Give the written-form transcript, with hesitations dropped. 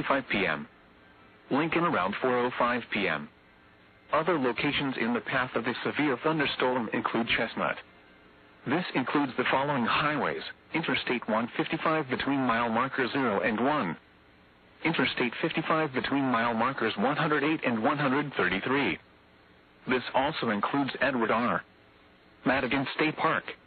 4:45 p.m. Lincoln around 4:05 p.m. Other locations in the path of this severe thunderstorm include Chestnut. This includes the following highways: Interstate 155 between mile markers 0 and 1. Interstate 55 between mile markers 108 and 133. This also includes Edward R. Madigan State Park.